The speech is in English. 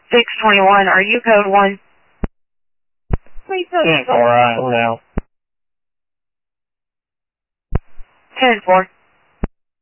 621, are you code 1? Please hold. Alright, now. 10-4.